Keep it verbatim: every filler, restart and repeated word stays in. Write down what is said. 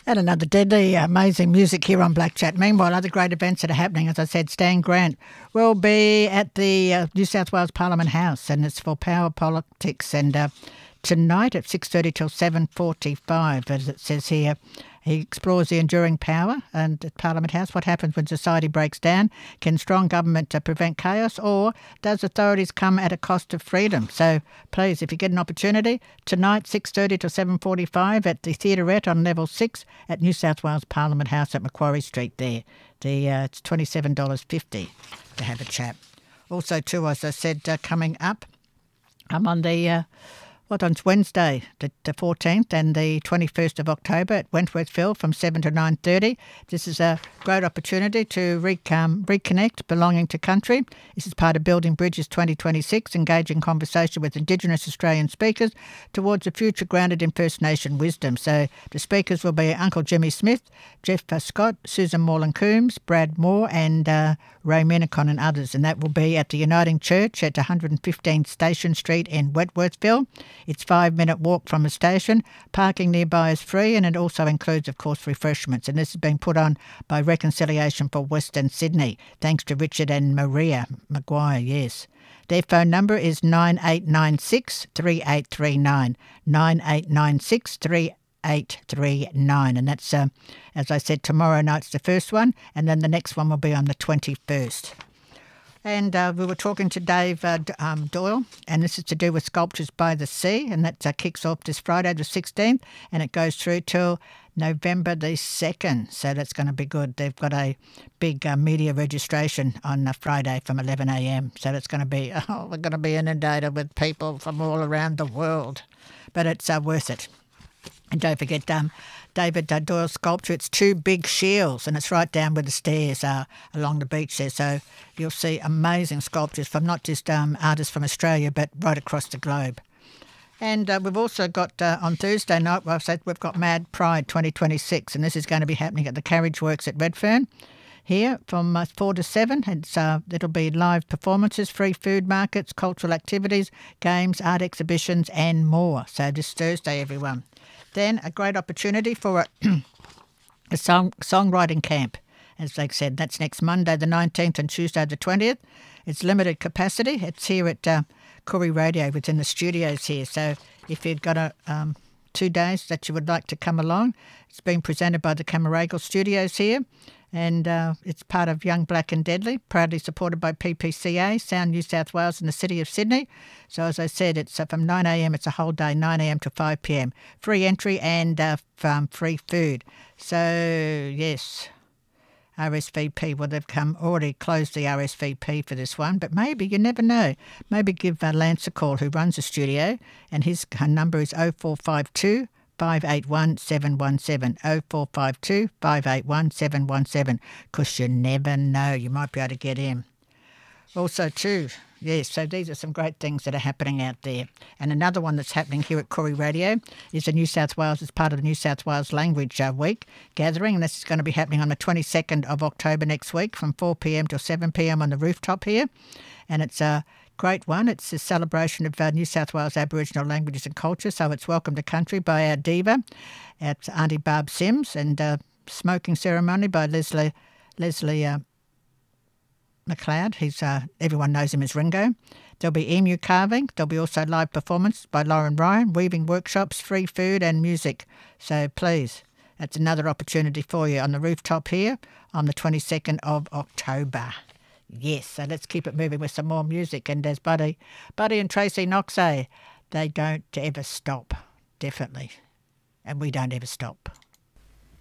And another deadly, amazing music here on Black Chat. Meanwhile, other great events that are happening, as I said, Stan Grant will be at the uh, New South Wales Parliament House, and it's for Power Politics. And uh, tonight at six thirty till seven forty-five, as it says here, he explores the enduring power and at Parliament House. What happens when society breaks down? Can strong government uh, prevent chaos, or does authorities come at a cost of freedom? So please, if you get an opportunity, tonight six thirty to seven forty-five at the Theaterette on level six at New South Wales Parliament House at Macquarie Street there. The uh, It's twenty-seven dollars fifty to have a chat. Also too, as I said, uh, coming up, I'm on the... Uh, What, on Wednesday, the, the fourteenth and the twenty-first of October at Wentworthville from seven to nine thirty. This is a great opportunity to re- um, reconnect belonging to country. This is part of Building Bridges twenty twenty-six, engaging conversation with Indigenous Australian speakers towards a future grounded in First Nation wisdom. So the speakers will be Uncle Jimmy Smith, Jeff uh, Scott, Susan Morland-Coombs, Brad Moore and uh, Ray Minicon and others. And that will be at the Uniting Church at one fifteen Station Street in Wentworthville. It's five-minute walk from the station. Parking nearby is free, and it also includes, of course, refreshments. And this has been put on by Reconciliation for Western Sydney, thanks to Richard and Maria Maguire, yes. Their phone number is nine eight nine six, three eight three nine, nine eight nine six, three eight three nine. And that's, uh, as I said, tomorrow night's the first one, and then the next one will be on the twenty-first. And uh, we were talking to Dave uh, um, Doyle, and this is to do with Sculptures by the Sea, and that uh, kicks off this Friday the sixteenth, and it goes through till November the second, so that's going to be good. They've got a big uh, media registration on uh, Friday from eleven a m, so it's going to be, oh, we're going to be inundated with people from all around the world, but it's uh, worth it. And don't forget um, David Doyle's sculpture. It's two big shields, and it's right down where the stairs are along the beach there. So you'll see amazing sculptures from not just um, artists from Australia, but right across the globe. And uh, we've also got uh, on Thursday night, well, I've said we've got Mad Pride twenty twenty-six, and this is going to be happening at the Carriage Works at Redfern. Here from uh, four to seven, it's, uh, it'll be live performances, free food markets, cultural activities, games, art exhibitions and more. So this Thursday, everyone. Then a great opportunity for a, a song, songwriting camp. As they said, that's next Monday the nineteenth and Tuesday the twentieth. It's limited capacity. It's here at uh, Koori Radio within the studios here. So if you've got a, um, two days that you would like to come along, it's been presented by the Camaragal Studios here. And uh, it's part of Young Black and Deadly, proudly supported by P P C A, Sound New South Wales and the City of Sydney. So as I said, it's uh, from nine a m, it's a whole day, nine a m to five p m. Free entry and uh, um, free food. So, yes, R S V P, well, they've come already closed the R S V P for this one, but maybe, you never know. Maybe give uh, Lance a call, who runs the studio, and his number is oh four five two, five eight one, seven one seven, oh four five two, five eight one, seven one seven, because you never know, you might be able to get in. Also too, yes, so these are some great things that are happening out there. And another one that's happening here at Koori Radio is the New South Wales, as part of the New South Wales Language uh, Week gathering, and this is going to be happening on the twenty-second of October next week from four p m till seven p m on the rooftop here. And it's a great one. It's a celebration of uh, New South Wales Aboriginal languages and culture, so it's Welcome to Country by our diva, it's Auntie Barb Sims, and uh, Smoking Ceremony by Leslie Leslie uh, McLeod. He's uh, everyone knows him as Ringo. There'll be emu carving. There'll be also live performance by Lauren Ryan, weaving workshops, free food and music. So please, that's another opportunity for you on the rooftop here on the twenty-second of October. Yes, so let's keep it moving with some more music. And as Buddy, Buddy and Tracy Knox say, they don't ever stop, definitely. And we don't ever stop.